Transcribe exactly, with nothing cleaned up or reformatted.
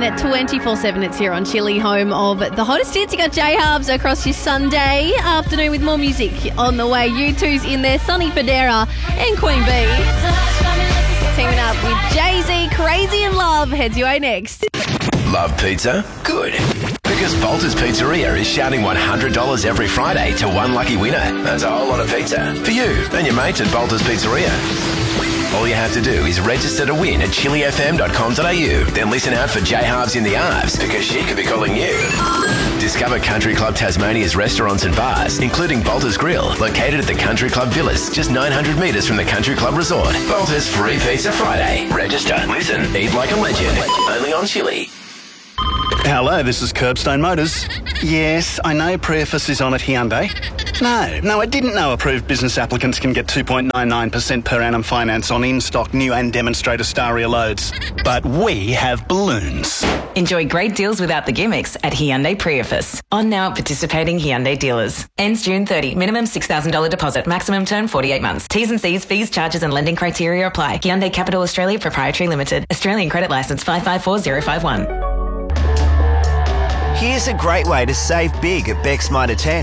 twenty-four seven. It's here on Chili, home of the hottest hits. You got J-Hubs across your Sunday afternoon with more music on the way. U two's in there, Sonny Fodera and Queen Bee. Teaming up with Jay-Z, Crazy in Love. Heads your way next. Love pizza? Good. Because Bolter's Pizzeria is shouting one hundred dollars every Friday to one lucky winner. That's a whole lot of pizza for you and your mates at Bolter's Pizzeria. All you have to do is register to win at chili f m dot com dot a u. Then listen out for J-Halves in the Arves, because she could be calling you. Discover Country Club Tasmania's restaurants and bars, including Bolter's Grill, located at the Country Club Villas, just nine hundred metres from the Country Club Resort. Bolter's Free Pizza Friday. Register, listen, eat like a legend. Only on Chili. Hello, this is Curbstone Motors. Yes, I know Preface is on at Hyundai. No, no, I didn't know approved business applicants can get two point nine nine percent per annum finance on in-stock new and demonstrator Staria loads. But we have balloons. Enjoy great deals without the gimmicks at Hyundai Preface. On now at participating Hyundai dealers. Ends June thirtieth. Minimum six thousand dollars deposit. Maximum term forty-eight months. T's and C's, fees, charges and lending criteria apply. Hyundai Capital Australia Proprietary Limited. Australian Credit Licence five five four zero five one. Here's a great way to save big at Beck's Mitre ten.